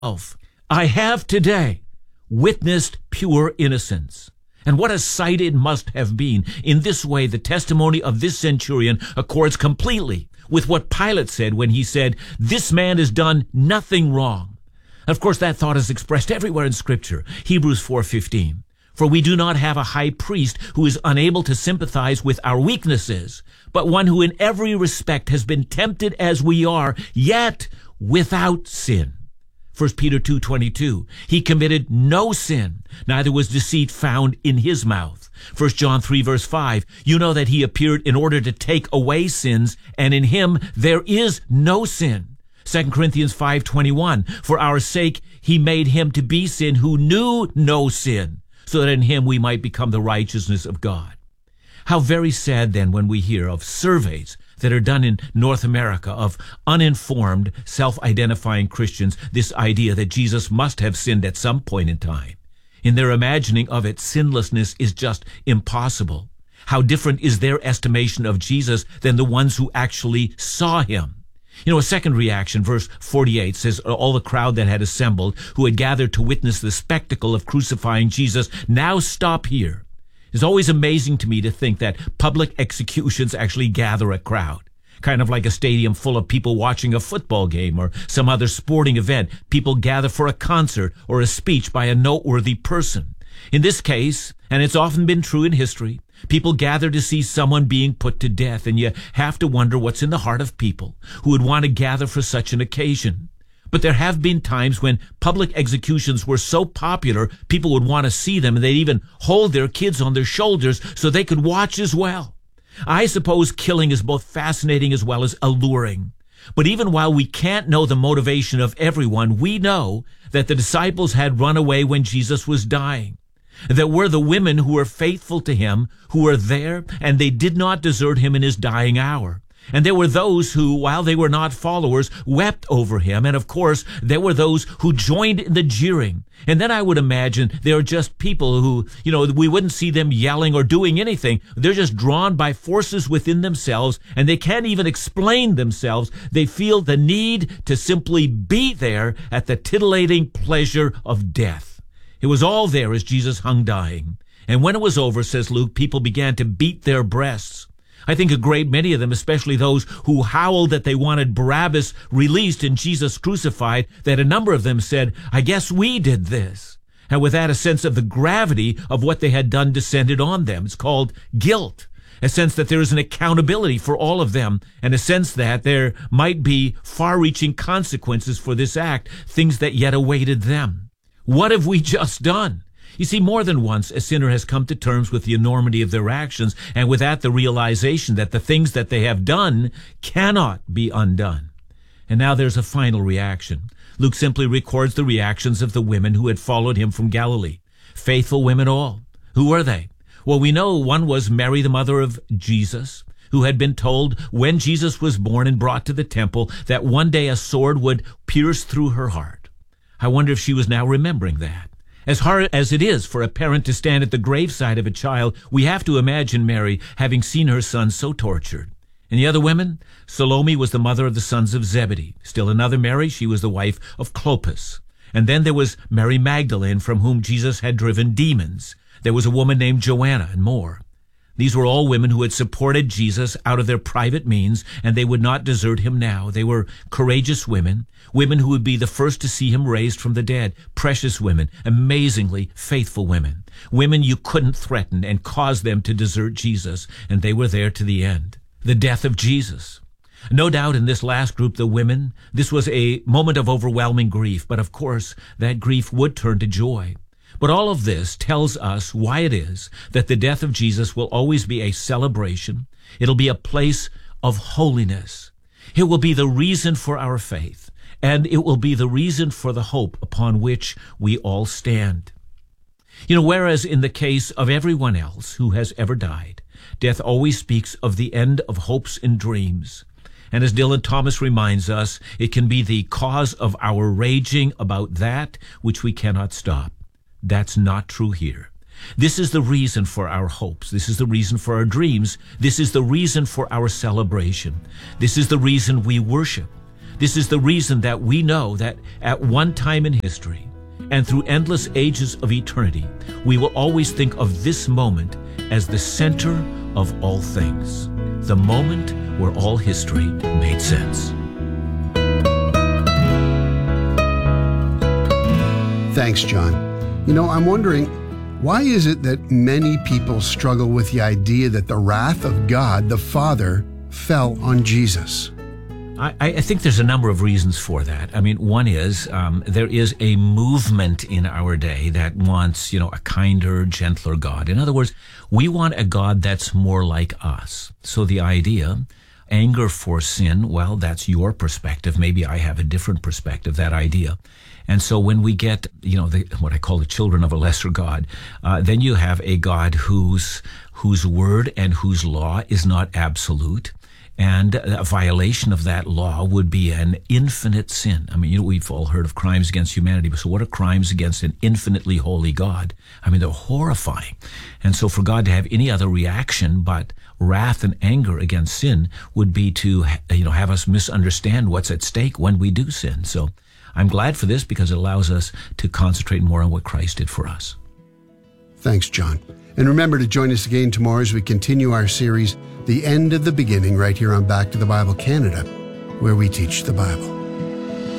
I have today witnessed pure innocence. And what a sight it must have been. In this way, the testimony of this centurion accords completely with what Pilate said when he said, "This man has done nothing wrong." Of course, that thought is expressed everywhere in Scripture. Hebrews 4:15. For we do not have a high priest who is unable to sympathize with our weaknesses, but one who in every respect has been tempted as we are, yet without sin. 1 Peter 2:22, he committed no sin, neither was deceit found in his mouth. 1 John 3 verse 5, you know that he appeared in order to take away sins, and in him there is no sin. 2 Corinthians 5:21, for our sake he made him to be sin who knew no sin, so that in him we might become the righteousness of God. How very sad then when we hear of surveys that are done in North America of uninformed, self-identifying Christians, this idea that Jesus must have sinned at some point in time. In their imagining of it, sinlessness is just impossible. How different is their estimation of Jesus than the ones who actually saw him? You know, a second reaction, verse 48 says, all the crowd that had assembled, who had gathered to witness the spectacle of crucifying Jesus, now stop here. It's always amazing to me to think that public executions actually gather a crowd, kind of like a stadium full of people watching a football game or some other sporting event. People gather for a concert or a speech by a noteworthy person. In this case, and it's often been true in history, people gather to see someone being put to death, and you have to wonder what's in the heart of people who would want to gather for such an occasion. But there have been times when public executions were so popular, people would want to see them, and they'd even hold their kids on their shoulders so they could watch as well. I suppose killing is both fascinating as well as alluring. But even while we can't know the motivation of everyone, we know that the disciples had run away when Jesus was dying. There were the women who were faithful to him, who were there, and they did not desert him in his dying hour. And there were those who, while they were not followers, wept over him. And of course, there were those who joined in the jeering. And then I would imagine there are just people who, we wouldn't see them yelling or doing anything. They're just drawn by forces within themselves, and they can't even explain themselves. They feel the need to simply be there at the titillating pleasure of death. It was all there as Jesus hung dying. And when it was over, says Luke, people began to beat their breasts. I think a great many of them, especially those who howled that they wanted Barabbas released and Jesus crucified, that a number of them said, I guess we did this. And with that, a sense of the gravity of what they had done descended on them. It's called guilt, a sense that there is an accountability for all of them, and a sense that there might be far-reaching consequences for this act, things that yet awaited them. What have we just done? You see, more than once, a sinner has come to terms with the enormity of their actions, and with that, the realization that the things that they have done cannot be undone. And now there's a final reaction. Luke simply records the reactions of the women who had followed him from Galilee. Faithful women all. Who were they? Well, we know one was Mary, the mother of Jesus, who had been told when Jesus was born and brought to the temple that one day a sword would pierce through her heart. I wonder if she was now remembering that. As hard as it is for a parent to stand at the graveside of a child, we have to imagine Mary having seen her son so tortured. And the other women? Salome was the mother of the sons of Zebedee. Still another Mary, she was the wife of Clopas. And then there was Mary Magdalene, from whom Jesus had driven demons. There was a woman named Joanna, and more. These were all women who had supported Jesus out of their private means, and they would not desert him now. They were courageous women, women who would be the first to see him raised from the dead, precious women, amazingly faithful women, women you couldn't threaten and cause them to desert Jesus, and they were there to the end. The death of Jesus. No doubt in this last group, the women, this was a moment of overwhelming grief, but of course that grief would turn to joy. But all of this tells us why it is that the death of Jesus will always be a celebration. It'll be a place of holiness. It will be the reason for our faith, and it will be the reason for the hope upon which we all stand. Whereas in the case of everyone else who has ever died, death always speaks of the end of hopes and dreams. And as Dylan Thomas reminds us, it can be the cause of our raging about that which we cannot stop. That's not true here. This is the reason for our hopes. This is the reason for our dreams. This is the reason for our celebration. This is the reason we worship. This is the reason that we know that at one time in history and through endless ages of eternity, we will always think of this moment as the center of all things, the moment where all history made sense. Thanks, John. I'm wondering, why is it that many people struggle with the idea that the wrath of God, the Father, fell on Jesus? I think there's a number of reasons for that. One is there is a movement in our day that wants, a kinder, gentler God. In other words, we want a God that's more like us. So the idea, anger for sin, well, that's your perspective. Maybe I have a different perspective, that idea. And so when we get, what I call the children of a lesser God, then you have a God whose word and whose law is not absolute. And a violation of that law would be an infinite sin. We've all heard of crimes against humanity, but so what are crimes against an infinitely holy God? They're horrifying. And so for God to have any other reaction but wrath and anger against sin would be to, have us misunderstand what's at stake when we do sin. So I'm glad for this because it allows us to concentrate more on what Christ did for us. Thanks, John. And remember to join us again tomorrow as we continue our series, The End of the Beginning, right here on Back to the Bible Canada, where we teach the Bible.